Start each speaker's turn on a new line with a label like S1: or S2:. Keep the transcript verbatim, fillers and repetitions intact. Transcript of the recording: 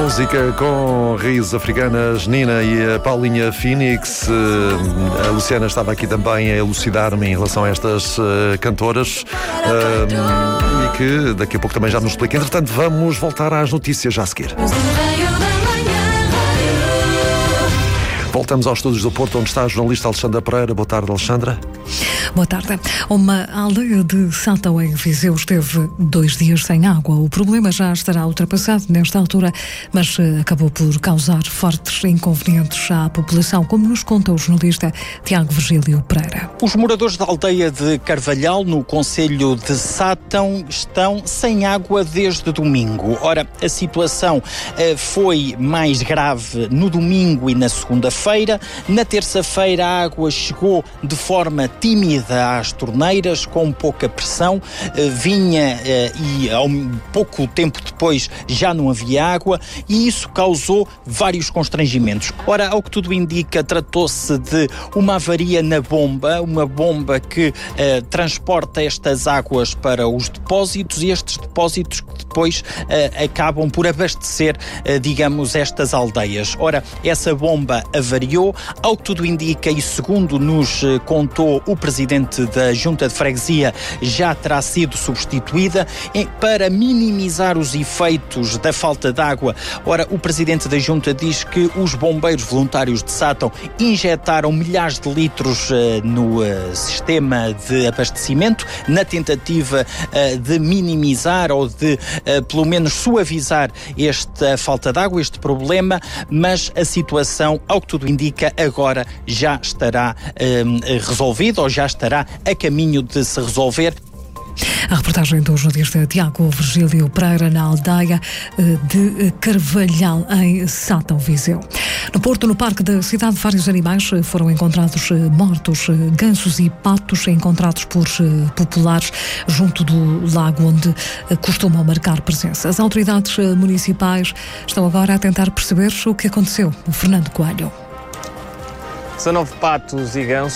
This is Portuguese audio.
S1: Música com raízes africanas, Nina e a Paulinha Phoenix. A Luciana estava aqui também a elucidar-me em relação a estas uh, cantoras uh, e que daqui a pouco também já nos explica. Entretanto, vamos voltar às notícias já a seguir. Voltamos aos estúdios do Porto, onde está a jornalista Alexandra Pereira. Boa tarde, Alexandra.
S2: Boa tarde. Uma aldeia de Sátão, em Viseu, esteve dois dias sem água. O problema já estará ultrapassado nesta altura, mas acabou por causar fortes inconvenientes à população, como nos conta o jornalista Tiago Virgílio Pereira.
S3: Os moradores da aldeia de Carvalhal, no concelho de Sátão, estão sem água desde domingo. Ora, a situação eh, foi mais grave no domingo e na segunda-feira. Na terça-feira a água chegou de forma tímida às torneiras, com pouca pressão, eh, vinha eh, e ao pouco tempo depois já não havia água, e isso causou vários constrangimentos. Ora, ao que tudo indica, tratou-se de uma avaria na bomba, uma bomba que eh, transporta estas águas para os depósitos, e estes depósitos que depois eh, acabam por abastecer, eh, digamos, estas aldeias. Ora, essa bomba avariou, ao que tudo indica, e segundo nos eh, contou o presidente da Junta de Freguesia, já terá sido substituída para minimizar os efeitos da falta de água. Ora, o presidente da Junta diz que os bombeiros voluntários de Sátão injetaram milhares de litros uh, no uh, sistema de abastecimento, na tentativa uh, de minimizar ou de, uh, pelo menos, suavizar esta falta de água, este problema, mas a situação, ao que tudo indica, agora já estará um, resolvida, ou já estará a caminho de se resolver.
S2: A reportagem do jornalista Tiago Virgílio Pereira, na aldeia de Carvalhal, em Sátão, Viseu. No Porto, no parque da cidade, vários animais foram encontrados mortos. Gansos e patos encontrados por populares junto do lago onde costumam marcar presença. As autoridades municipais estão agora a tentar perceber o que aconteceu. O Fernando Coelho.
S4: dezenove patos e gansos